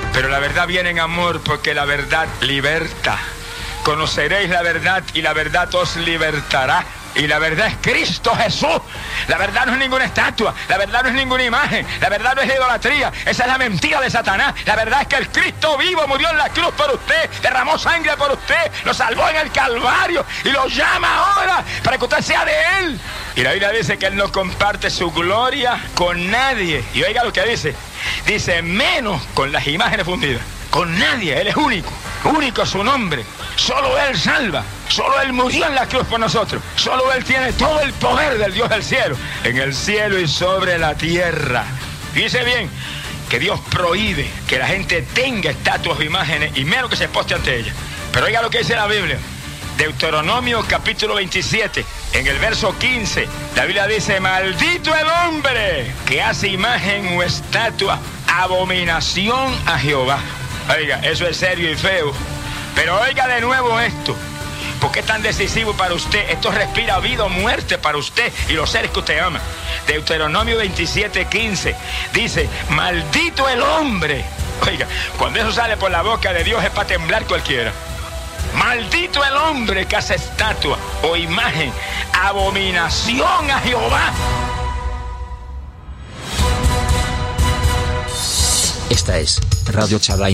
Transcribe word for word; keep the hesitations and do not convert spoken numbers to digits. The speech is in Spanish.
Pero la verdad viene en amor, porque la verdad liberta. Conoceréis la verdad y la verdad os libertará. Y la verdad es Cristo Jesús. La verdad no es ninguna estatua. La verdad no es ninguna imagen. La verdad no es idolatría. Esa es la mentira de Satanás. La verdad es que el Cristo vivo murió en la cruz por usted, derramó sangre por usted, lo salvó en el Calvario y lo llama ahora para que usted sea de Él. Y la Biblia dice que Él no comparte su gloria con nadie. Y oiga lo que dice. Dice, menos con las imágenes fundidas. Con nadie. Él es único. Único su nombre. Solo Él salva. Solo Él murió en la cruz por nosotros. Solo Él tiene todo el poder del Dios del cielo. En el cielo y sobre la tierra. Dice bien que Dios prohíbe que la gente tenga estatuas o imágenes y menos que se poste ante ellas. Pero oiga lo que dice la Biblia. Deuteronomio capítulo veintisiete, en el verso quince, la Biblia dice, maldito el hombre que hace imagen o estatua, abominación a Jehová. Oiga, eso es serio y feo. Pero oiga de nuevo esto. ¿Por qué es tan decisivo para usted? Esto respira vida o muerte para usted y los seres que usted ama. Deuteronomio veintisiete, quince dice, maldito el hombre. Oiga, cuando eso sale por la boca de Dios es para temblar cualquiera. Maldito el hombre que hace estatua o imagen, abominación a Jehová. Esta es Radio Charla